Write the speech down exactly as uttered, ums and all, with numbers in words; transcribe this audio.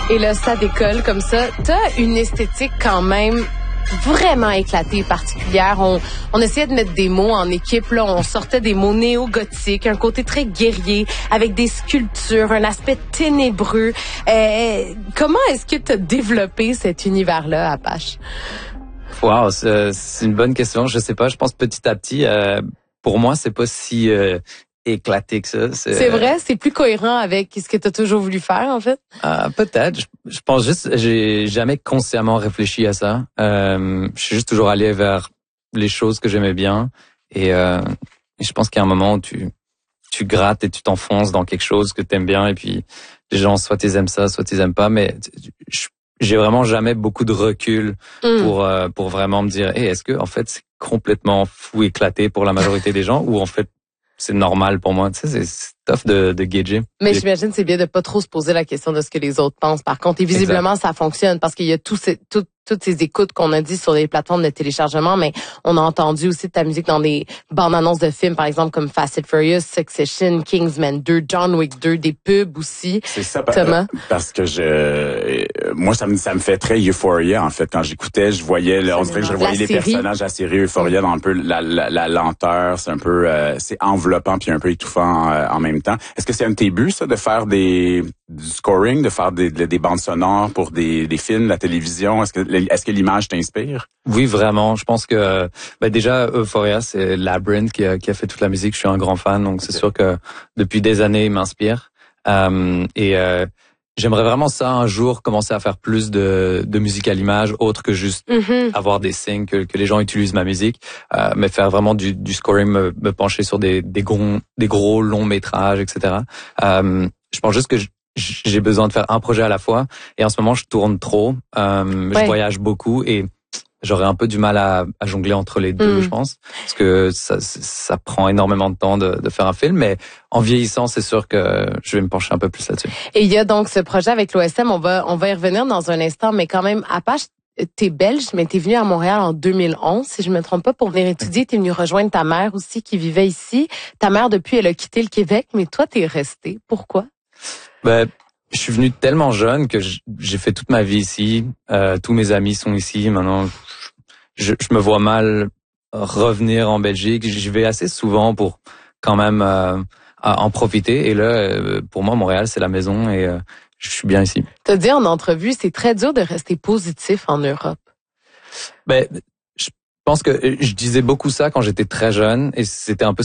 Et là, ça décolle comme ça. T'as une esthétique quand même vraiment éclatée, particulière. On, on essayait de mettre des mots en équipe, là. On sortait des mots néo-gothiques, un côté très guerrier, avec des sculptures, un aspect ténébreux. Euh, comment est-ce que t'as développé cet univers-là, Apache? Wow, c'est, c'est une bonne question. Je sais pas, je pense petit à petit, euh, pour moi, c'est pas si euh, éclaté que ça. C'est, c'est vrai? C'est plus cohérent avec ce que tu as toujours voulu faire, en fait? Euh, peut-être. Je, je pense juste, j'ai jamais consciemment réfléchi à ça. Euh, je suis juste toujours allé vers les choses que j'aimais bien. Et, euh, et je pense qu'il y a un moment où tu, tu grattes et tu t'enfonces dans quelque chose que t'aimes bien. Et puis, les gens, soit ils aiment ça, soit ils aiment pas. Mais je, j'ai vraiment jamais beaucoup de recul mm. pour euh, pour vraiment me dire, hey, est-ce que en fait c'est complètement fou éclaté pour la majorité des gens ou en fait c'est normal pour moi. Tu sais, c'est, c'est tough de, de gager. Mais j'imagine c'est bien de pas trop se poser la question de ce que les autres pensent. Par contre, et visiblement, exact. Ça fonctionne parce qu'il y a tous ces, tout, toutes ces écoutes qu'on a dit sur les plateformes de téléchargement, mais on a entendu aussi de ta musique dans des bandes-annonces de films, par exemple, comme Fast and Furious, Succession, Kingsman deux, John Wick deux, des pubs aussi. C'est ça, Thomas? Parce que je, moi, ça me, ça me fait très Euphoria, en fait. Quand j'écoutais, je voyais, là, on dirait que je voyais les personnages de la série Euphoria dans un peu la, la, la lenteur, c'est un peu, euh, c'est enveloppant puis un peu étouffant euh, en même temps. Est-ce que c'est un de tes buts, ça, de faire des, du scoring, de faire des, des bandes sonores pour des, des films, la télévision? Est-ce que Est-ce que l'image t'inspire? Oui, vraiment. Je pense que ben déjà, Euphoria, c'est Labrinth qui a, qui a fait toute la musique. Je suis un grand fan, donc okay. C'est sûr que depuis des années, il m'inspire. Euh, et euh, j'aimerais vraiment ça un jour commencer à faire plus de, de musique à l'image, autre que juste mm-hmm. avoir des signes que, que les gens utilisent ma musique, euh, mais faire vraiment du, du scoring, me, me pencher sur des, des gros, des gros longs métrages, et cetera. Euh, je pense juste que je, j'ai besoin de faire un projet à la fois et en ce moment je tourne trop, euh, ouais. Je voyage beaucoup et j'aurais un peu du mal à, à jongler entre les deux, mmh. je pense, parce que ça, ça prend énormément de temps de, de faire un film, mais en vieillissant, c'est sûr que je vais me pencher un peu plus là-dessus. Et il y a donc ce projet avec l'O S M, on va on va y revenir dans un instant, mais quand même, Apache, t'es belge, mais t'es venu à Montréal en deux mille onze, si je me trompe pas, pour venir étudier. T'es venu rejoindre ta mère aussi qui vivait ici. Ta mère, depuis, elle a quitté le Québec, mais toi, t'es resté. Pourquoi? Ben, je suis venu tellement jeune que j'ai fait toute ma vie ici. Euh, tous mes amis sont ici. Maintenant, je, je me vois mal revenir en Belgique. J'y vais assez souvent pour quand même euh, en profiter. Et là, euh, pour moi, Montréal, c'est la maison et euh, je suis bien ici. T'as dit en entrevue, c'est très dur de rester positif en Europe. Ben, je pense que je disais beaucoup ça quand j'étais très jeune et c'était un peu